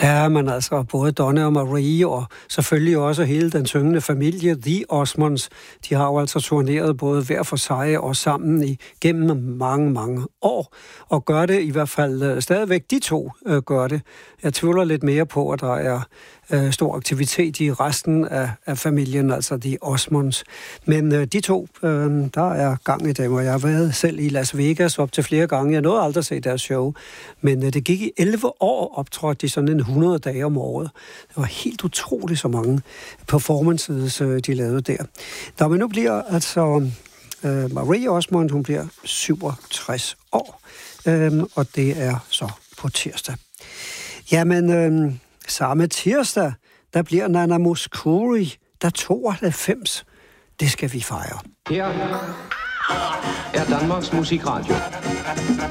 Ja, men altså både Donna og Marie, og selvfølgelig også hele den syngende familie, The Osmonds, de har jo altså turneret både hver for sig og sammen igennem mange, mange år, og gør det i hvert fald stadigvæk, de to gør det. Jeg tvivler lidt mere på, at der er stor aktivitet i resten af familien, altså The Osmonds. Men de to, der er gang i dem, og jeg har været selv i Las Vegas op til flere gange. Jeg nåede aldrig at se deres show, men det gik i 11 år, optrådte de sådan 100 dage om året. Det var helt utroligt så mange performances, de lavede der. Nå, men nu bliver altså Marie Osmond, hun bliver 67 år, og det er så på tirsdag. Jamen, samme tirsdag, der bliver Nana Mouskouri, der 92. Det skal vi fejre. Her er Danmarks Musikradio.